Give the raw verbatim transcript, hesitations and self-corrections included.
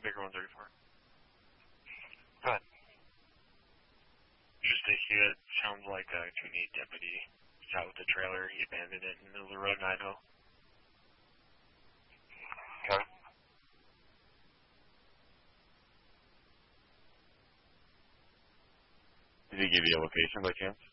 Baker one thirty-four. Go ahead. Just a hit. Sounds like a community deputy. He's out with the trailer. He abandoned it in the middle of the road in Idaho. Okay. Did he give you a location by chance?